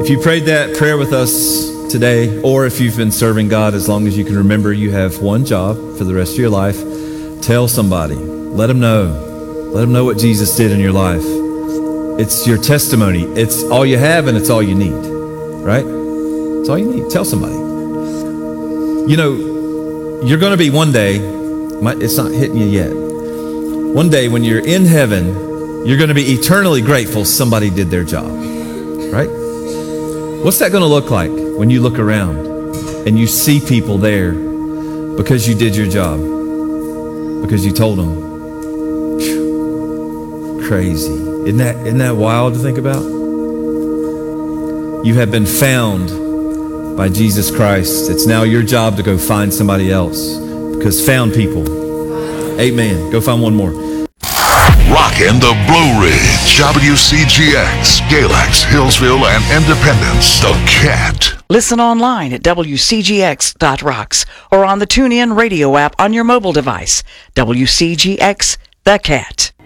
If you prayed that prayer with us today, or if you've been serving God as long as you can remember, you have one job for the rest of your life. Tell somebody. Let them know. Let them know what Jesus did in your life. It's your testimony. It's all you have and it's all you need, right? It's all you need. Tell somebody. You know, you're going to be one day, it's not hitting you yet. One day when you're in heaven, you're going to be eternally grateful somebody did their job, right? What's that going to look like when you look around and you see people there because you did your job, because you told them? Whew, crazy. Isn't that wild to think about? You have been found by Jesus Christ. It's now your job to go find somebody else, because found people. Amen. Go find one more. Rockin' the Blue Ridge, WCGX, Galax, Hillsville, and Independence, The Cat. Listen online at WCGX.rocks or on the TuneIn radio app on your mobile device. WCGX, The Cat.